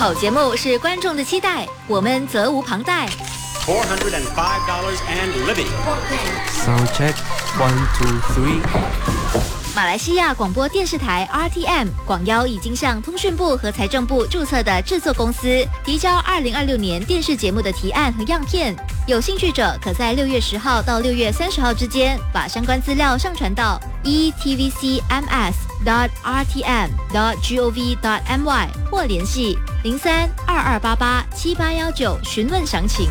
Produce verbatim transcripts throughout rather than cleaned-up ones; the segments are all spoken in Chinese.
好节目是观众的期待，我们责无旁贷。 four hundred five dollars and living. Sound check, one, two, three. 马来西亚广播电视台 R T M 广邀已经向通讯部和财政部注册的制作公司提交二零二六年电视节目的提案和样片，有兴趣者可在六月十号到六月三十号之间把相关资料上传到 e t v c m s dot r t m dot gov dot my 或联系零三二二八八七八一九询问详情。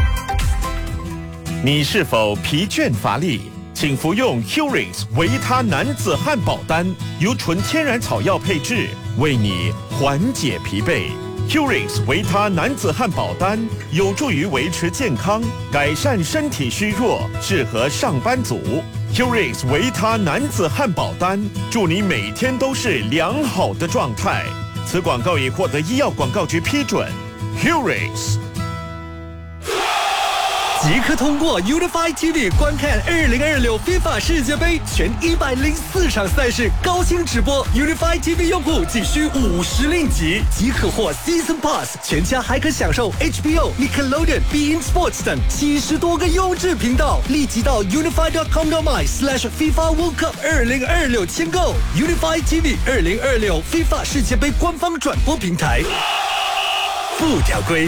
你是否疲倦乏力？请服用 Curix 维他男子汉堡丹，由纯天然草药配制，为你缓解疲惫。Curix 维他男子汉堡丹有助于维持健康，改善身体虚弱，适合上班族。Curix 维他男子汉堡丹，祝你每天都是良好的状态。此广告已获得医药广告局批准。Curix。 即刻通过 Unify T V 观看二零二六 FIFA 世界杯全一百零四场赛事高清直播。Unify T V 用户仅需五十令吉即可获 Season Pass， 全家还可享受 H B O、Nickelodeon、Bein Sports 等七十多个优质频道。立即到 unify dot com dot my slash FIFA World Cup 二零二六签购 Unify T V 二零二六 FIFA 世界杯官方转播平台。附条规。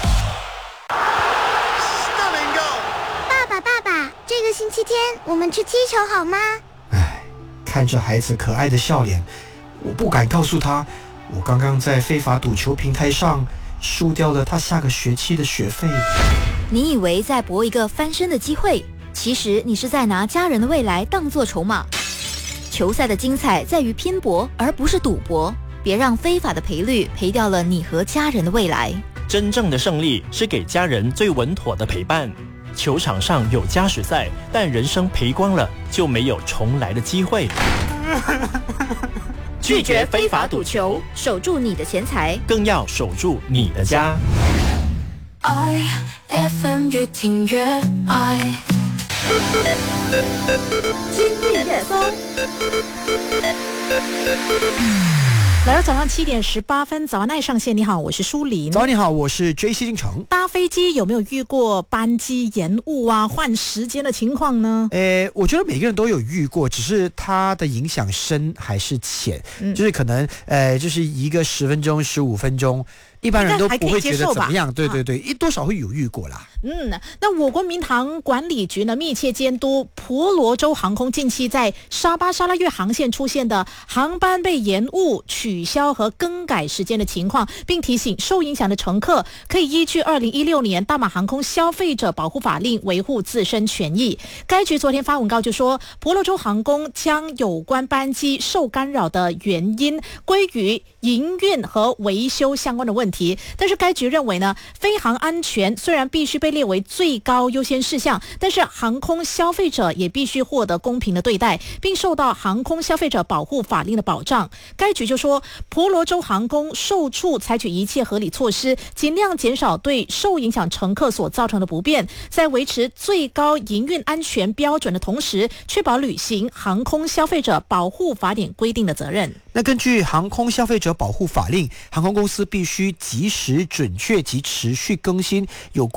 这个星期天我们去踢球好吗？ 唉，看着孩子可爱的笑脸，我不敢告诉他，我刚刚在非法赌球平台上输掉了他下个学期的学费。 你以为在搏一个翻身的机会，其实你是在拿家人的未来当作筹码。球赛的精彩在于拼搏，而不是赌博。别让非法的赔率赔掉了你和家人的未来。 真正的胜利是给家人最稳妥的陪伴。球场上有加时赛，但人生赔光了就没有重来的机会。 拒绝非法赌球，守住你的钱财， 更要守住你的家。 I F M 越听越爱。 今日热搜。 来到早上七点十八分，早安爱上线，你好，我是舒琳。 早安，你好，我是 J C 进城。 搭飞机有没有遇过班机延误啊、换时间的情况呢？ 诶，我觉得每个人都有遇过，只是它的影响深还是浅，嗯、就是可能，呃，就是一个十分钟、十五分钟。一般人都不会觉得怎么样，对对对，一多少会有遇过啦。 嗯，那我国民航管理局呢密切监督婆罗洲航空近期在沙巴沙拉越航线出现的航班被延误、取消和更改时间的情况，并提醒受影响的乘客可以依据二零一六年大马航空消费者保护法令维护自身权益。该局昨天发文告就说，婆罗洲航空将有关班机受干扰的原因归于营运和维修相关的问题，但是该局认为呢，飞航安全虽然必须被列为最高优先事项，但是航空消费者也必须获得公平的对待，并受到航空消费者保护法令的保障。该局就说，婆罗洲航空受处采取一切合理措施，尽量减少对受影响乘客所造成的不便，在维持最高营运安全标准的同时，确保履行航空消费者保护法典规定的责任。 那根据航空消费者保护法令，航空公司必须及时、准确及持续更新有